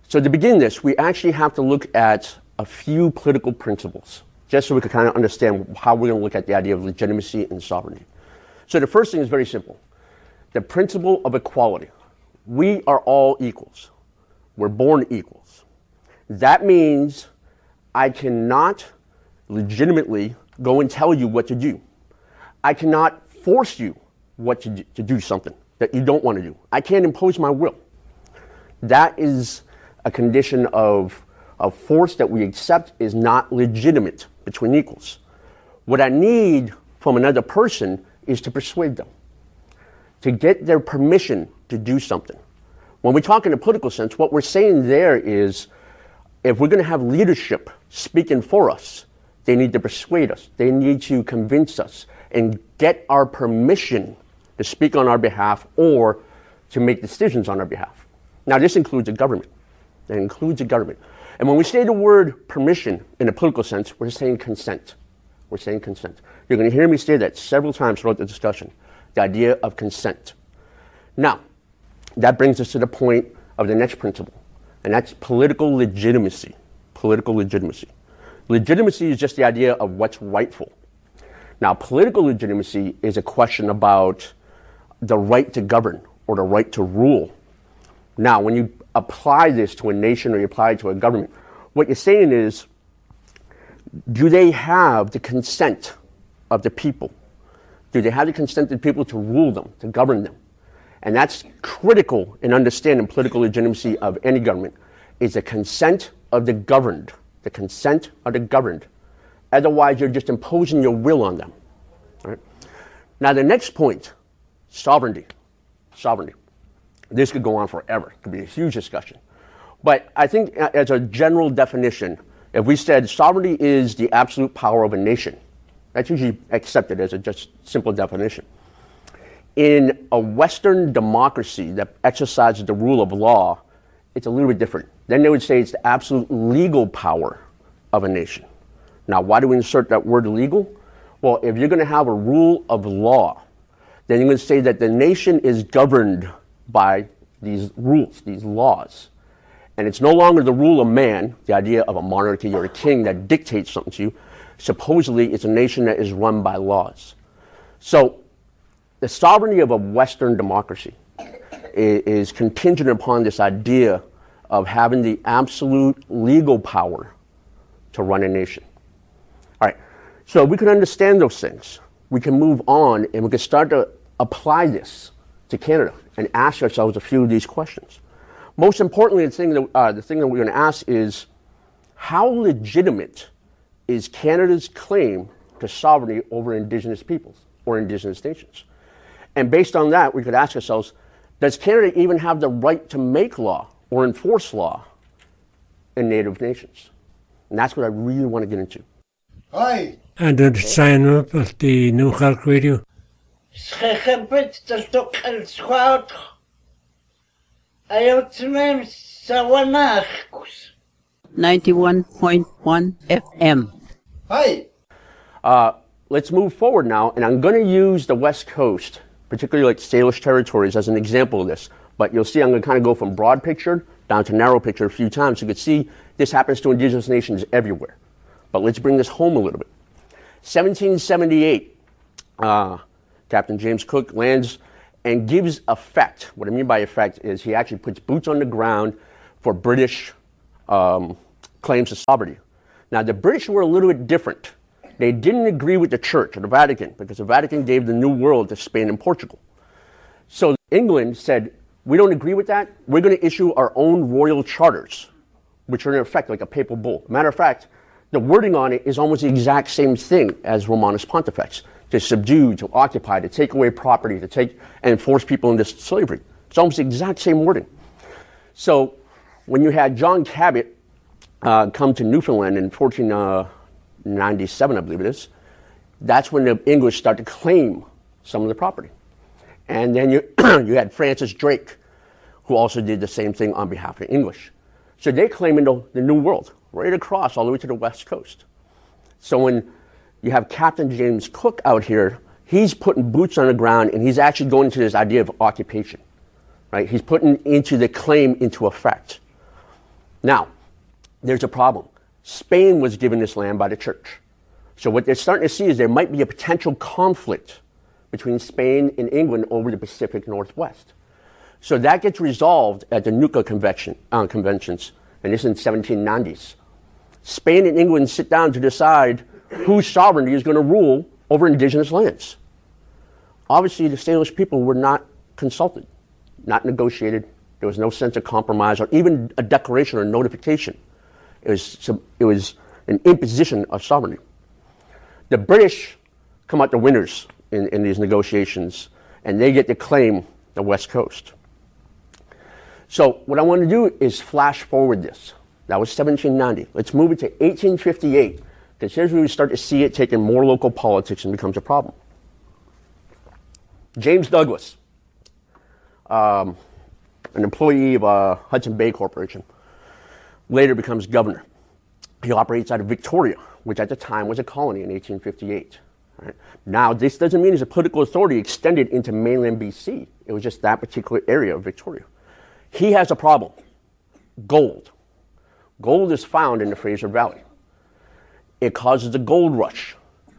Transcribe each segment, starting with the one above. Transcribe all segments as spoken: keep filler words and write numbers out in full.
So to begin this, we actually have to look at a few political principles, just so we can kind of understand how we're going to look at the idea of legitimacy and sovereignty. So the first thing is very simple. The principle of equality. We are all equals. We're born equals. That means I cannot legitimately go and tell you what to do. I cannot force you what to do, to do something that you don't want to do. I can't impose my will. That is a condition of, of force that we accept is not legitimate between equals. What I need from another person is to persuade them, to get their permission to do something. When we talk in a political sense, what we're saying there is, if we're going to have leadership speaking for us, they need to persuade us. They need to convince us and get our permission to speak on our behalf or to make decisions on our behalf. Now, this includes the government. It includes the government. And when we say the word permission in a political sense, we're saying consent. We're saying consent. You're going to hear me say that several times throughout the discussion, the idea of consent. Now, that brings us to the point of the next principle, and that's political legitimacy. Political legitimacy. Legitimacy is just the idea of what's rightful. Now, political legitimacy is a question about the right to govern or the right to rule. Now, when you apply this to a nation or you apply it to a government, what you're saying is, do they have the consent of the people? Do they have the consent of the people to rule them, to govern them? And that's critical in understanding political legitimacy of any government, is the consent of the governed. The consent of the governed. Otherwise, you're just imposing your will on them. All right? Now, the next point, sovereignty. Sovereignty. This could go on forever. It could be a huge discussion. But I think as a general definition, if we said sovereignty is the absolute power of a nation, that's usually accepted as a just simple definition. In a Western democracy that exercises the rule of law, it's a little bit different. Then they would say it's the absolute legal power of a nation. Now, why do we insert that word legal? Well, if you're going to have a rule of law, then you're going to say that the nation is governed by these rules, these laws. And it's no longer the rule of man, the idea of a monarchy or a king that dictates something to you. Supposedly, it's a nation that is run by laws. So, the sovereignty of a Western democracy is, is contingent upon this idea of having the absolute legal power to run a nation. All right, so we can understand those things. We can move on and we can start to apply this to Canada and ask ourselves a few of these questions. Most importantly, the thing that, uh, the thing that we're going to ask is, how legitimate is Canada's claim to sovereignty over Indigenous peoples or Indigenous nations? And based on that, we could ask ourselves, does Canada even have the right to make law or enforce law in Native nations? And that's what I really want to get into. Hi. And the sign up of the New York Radio. ninety-one point one F M. Hi. Uh, let's move forward now, and I'm going to use the West Coast, particularly like Salish territories, as an example of this. But you'll see I'm going to kind of go from broad picture down to narrow picture a few times. You can see this happens to Indigenous nations everywhere. But let's bring this home a little bit. seventeen seventy-eight, uh, Captain James Cook lands and gives effect. What I mean by effect is he actually puts boots on the ground for British um, claims of sovereignty. Now, the British were a little bit different. They didn't agree with the Church or the Vatican because the Vatican gave the New World to Spain and Portugal. So England said, we don't agree with that. We're going to issue our own royal charters, which are in effect like a papal bull. Matter of fact, the wording on it is almost the exact same thing as Romanus Pontifex, to subdue, to occupy, to take away property, to take and enforce people into slavery. It's almost the exact same wording. So when you had John Cabot uh, come to Newfoundland in fourteen ninety-seven, I believe it is, that's when the English started to claim some of the property. And then you you had Francis Drake, who also did the same thing on behalf of the English. So they claim into the New World, right across all the way to the West Coast. So when you have Captain James Cook out here, he's putting boots on the ground and he's actually going into this idea of occupation, right? He's putting into the claim into effect. Now, there's a problem. Spain was given this land by the church. So what they're starting to see is there might be a potential conflict between Spain and England over the Pacific Northwest. So that gets resolved at the Nootka Convention, uh, Conventions, and this is in the seventeen nineties. Spain and England sit down to decide whose sovereignty is going to rule over indigenous lands. Obviously, the Salish people were not consulted, not negotiated. There was no sense of compromise or even a declaration or notification. It was, it was an imposition of sovereignty. The British come out the winners in, in these negotiations, and they get to claim the West Coast. So what I want to do is flash forward this. That was seventeen ninety. Let's move it to eighteen fifty-eight, because here's where we start to see it taking more local politics and becomes a problem. James Douglas, um, an employee of uh, Hudson Bay Corporation, later becomes governor. He operates out of Victoria, which at the time was a colony in eighteen fifty-eight. Right? Now, this doesn't mean it's a political authority extended into mainland B C. It was just that particular area of Victoria. He has a problem. Gold. Gold is found in the Fraser Valley. It causes a gold rush.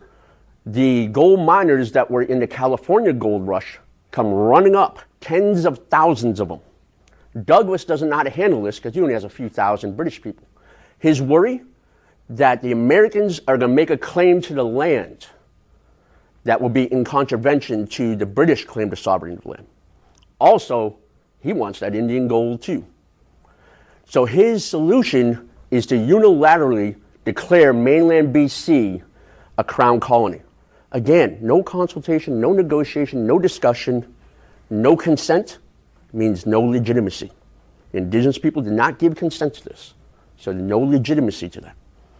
The gold miners that were in the California gold rush come running up, tens of thousands of them. Douglas doesn't know how to handle this because he only has a few thousand British people. His worry that the Americans are going to make a claim to the land that will be in contravention to the British claim to sovereignty of the land. Also, he wants that Indian gold too. So his solution is to unilaterally declare mainland B C a crown colony. Again, no consultation, no negotiation, no discussion, no consent means no legitimacy. Indigenous people did not give consent to this, so no legitimacy to that.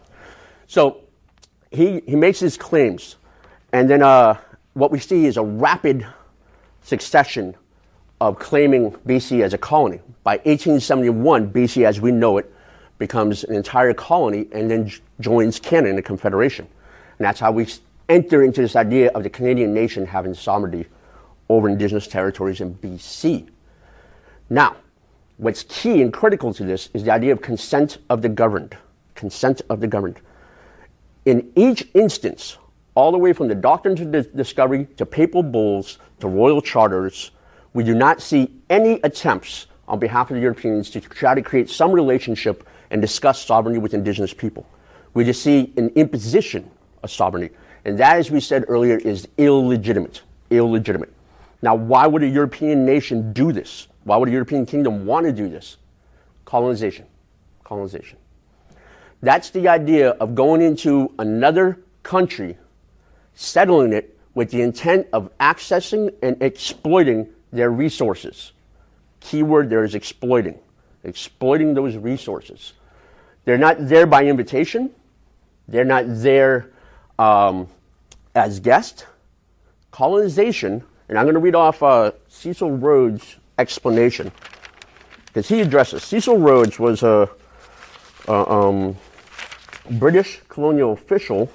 So he, he makes his claims, and then uh, what we see is a rapid succession of claiming B C as a colony. By eighteen seventy-one, B C as we know it becomes an entire colony and then j- joins Canada in the Confederation. And that's how we enter into this idea of the Canadian nation having sovereignty over indigenous territories in B C. Now, what's key and critical to this is the idea of consent of the governed. Consent of the governed. In each instance, all the way from the Doctrine of Dis- Discovery to papal bulls to royal charters, we do not see any attempts on behalf of the Europeans to try to create some relationship and discuss sovereignty with indigenous people. We just see an imposition of sovereignty. And that, as we said earlier, is illegitimate. Illegitimate. Now, why would a European nation do this? Why would a European kingdom want to do this? Colonization. Colonization. That's the idea of going into another country, settling it with the intent of accessing and exploiting their resources. Keyword there is exploiting. Exploiting those resources. They're not there by invitation. They're not there um, as guests. Colonization, and I'm going to read off uh, Cecil Rhodes' explanation, because he addresses. Cecil Rhodes was a, a um, British colonial official,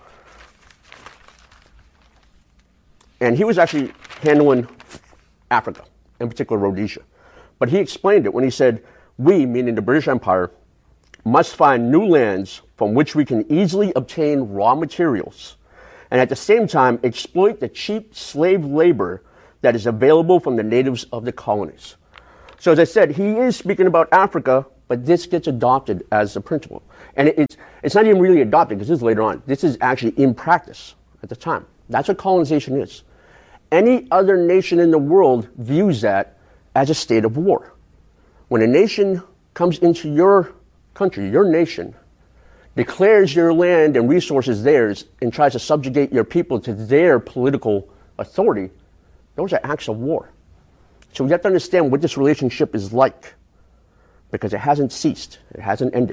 and he was actually handling Africa, in particular Rhodesia. But he explained it when he said, we, meaning the British Empire, must find new lands from which we can easily obtain raw materials, and at the same time exploit the cheap slave labor that is available from the natives of the colonies. So as I said, he is speaking about Africa, but this gets adopted as a principle. And it, it's, it's not even really adopted, because this is later on. This is actually in practice at the time. That's what colonization is. Any other nation in the world views that as a state of war. When a nation comes into your country, your nation, declares your land and resources theirs, and tries to subjugate your people to their political authority, those are acts of war. So we have to understand what this relationship is like, because it hasn't ceased, it hasn't ended.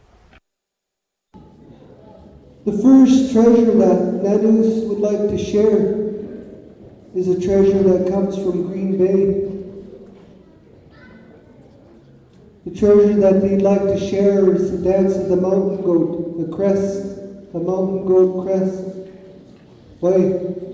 The first treasure that Nadus would like to share is a treasure that comes from Green Bay. The treasure that they'd like to share is the dance of the mountain goat, the crest, the mountain goat crest. Why?